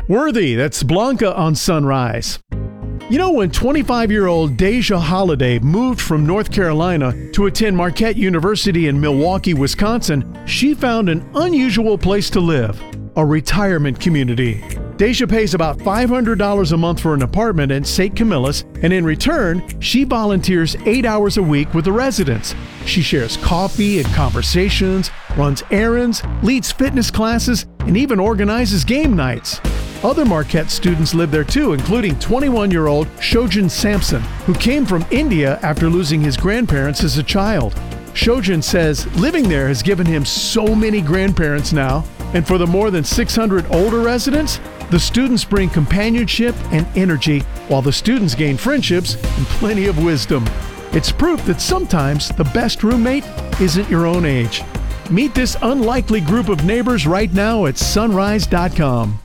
Worthy, that's Blanca on Sunrise. You know, when 25-year-old Deja Holiday moved from North Carolina to attend Marquette University in Milwaukee, Wisconsin, she found an unusual place to live, a retirement community. Deja pays about $500 a month for an apartment in St. Camillus, and in return, she volunteers 8 hours a week with the residents. She shares coffee and conversations, runs errands, leads fitness classes, and even organizes game nights. Other Marquette students live there too, including 21-year-old Shojan Sampson, who came from India after losing his grandparents as a child. Shojan says living there has given him so many grandparents now, and for the more than 600 older residents, the students bring companionship and energy, while the students gain friendships and plenty of wisdom. It's proof that sometimes the best roommate isn't your own age. Meet this unlikely group of neighbors right now at sunrise.com.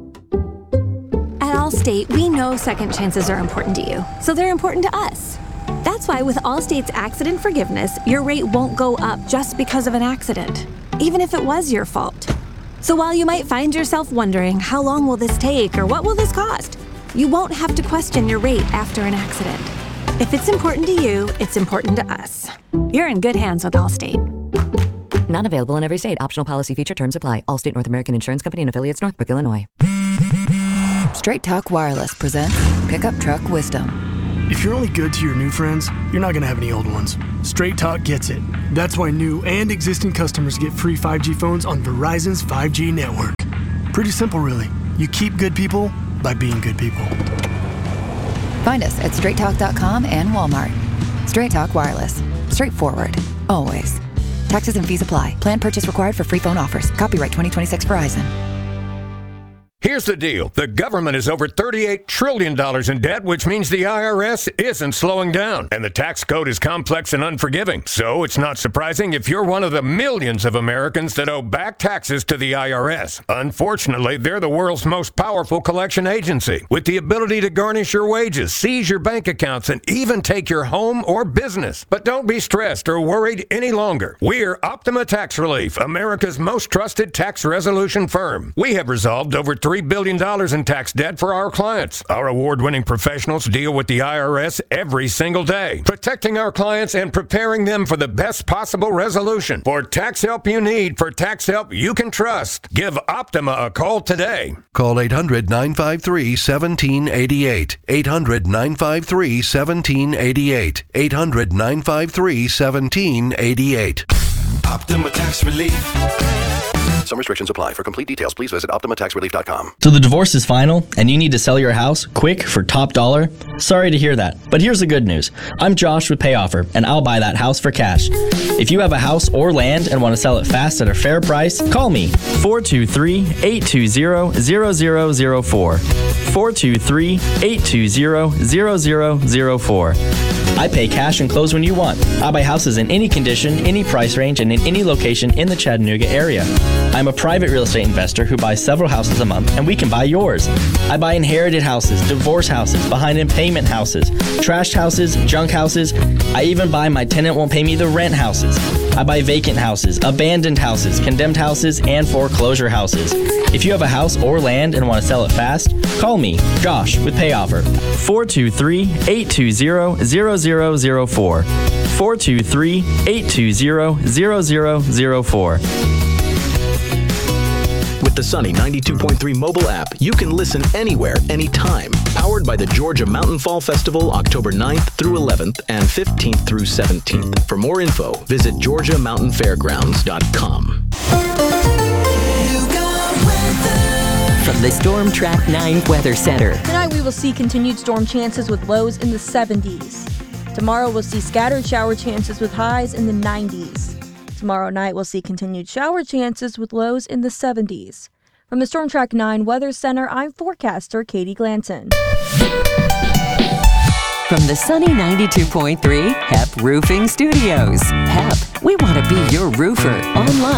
At Allstate, we know second chances are important to you, so they're important to us. That's why with Allstate's accident forgiveness, your rate won't go up just because of an accident, even if it was your fault. So while you might find yourself wondering, how long will this take or what will this cost? You won't have to question your rate after an accident. If it's important to you, it's important to us. You're in good hands with Allstate. Not available in every state. Optional policy feature terms apply. Allstate North American Insurance Company and affiliates, Northbrook, Illinois. Straight Talk Wireless presents Pickup Truck Wisdom. If you're only good to your new friends, you're not going to have any old ones. Straight Talk gets it. That's why new and existing customers get free 5G phones on Verizon's 5G network. Pretty simple, really. You keep good people by being good people. Find us at straighttalk.com and Walmart. Straight Talk Wireless. Straightforward. Always. Taxes and fees apply. Plan purchase required for free phone offers. Copyright 2026 Verizon. Here's the deal. The government is over $38 trillion in debt, which means the IRS isn't slowing down. And the tax code is complex and unforgiving. So it's not surprising if you're one of the millions of Americans that owe back taxes to the IRS. Unfortunately, they're the world's most powerful collection agency, with the ability to garnish your wages, seize your bank accounts, and even take your home or business. But don't be stressed or worried any longer. We're Optima Tax Relief, America's most trusted tax resolution firm. We have resolved over $3 billion in tax debt for our clients. Our award-winning professionals deal with the IRS every single day, protecting our clients and preparing them for the best possible resolution. For tax help you need, for tax help you can trust, give Optima a call today. Call 800-953-1788. 800-953-1788. 800-953-1788. Optima Tax Relief. Some restrictions apply. For complete details, please visit OptimaTaxRelief.com. So the divorce is final, and you need to sell your house quick for top dollar? Sorry to hear that, but here's the good news. I'm Josh with PayOffer, and I'll buy that house for cash. If you have a house or land and want to sell it fast at a fair price, call me, 423-820-0004. 423-820-0004. I pay cash and close when you want. I buy houses in any condition, any price range, and in any location in the Chattanooga area. I'm a private real estate investor who buys several houses a month, and we can buy yours. I buy inherited houses, divorce houses, behind in payment houses, trashed houses, junk houses. I even buy my tenant won't pay me the rent houses. I buy vacant houses, abandoned houses, condemned houses, and foreclosure houses. If you have a house or land and want to sell it fast, call me, Josh, with PayOffer. 423-820-0004. 423-820-0004. With the Sunny 92.3 mobile app, you can listen anywhere, anytime. Powered by the Georgia Mountain Fall Festival, October 9th through 11th and 15th through 17th. For more info, visit GeorgiaMountainFairgrounds.com. From the Storm Track 9 Weather Center. Tonight we will see continued storm chances with lows in the 70s. Tomorrow we'll see scattered shower chances with highs in the 90s. Tomorrow night we'll see continued shower chances with lows in the 70s. From the Storm Track 9 Weather Center, I'm forecaster Katie Glanton. From the Sunny 92.3 HEP Roofing Studios. HEP, we want to be your roofer. Online